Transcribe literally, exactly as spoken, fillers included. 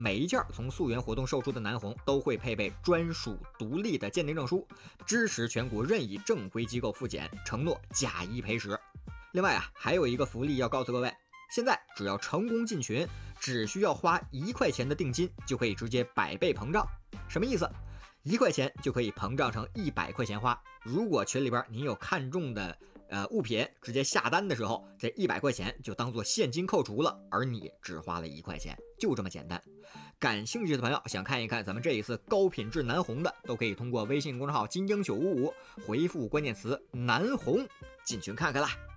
每一件从溯源活动售出的南红都会配备专属独立的鉴定证书，支持全国任意正规机构复检，承诺假一赔十。另外啊，还有一个福利要告诉各位，现在只要成功进群，只需要花一块钱的定金就可以直接百倍膨胀。什么意思？一块钱就可以膨胀成一百块钱花。如果群里边您有看中的呃物品，直接下单的时候，这一百块钱就当做现金扣除了，而你只花了一块钱，就这么简单。感兴趣的朋友想看一看咱们这一次高品质南红的，都可以通过微信公众号金鹰九五五回复关键词南红进群看看啦。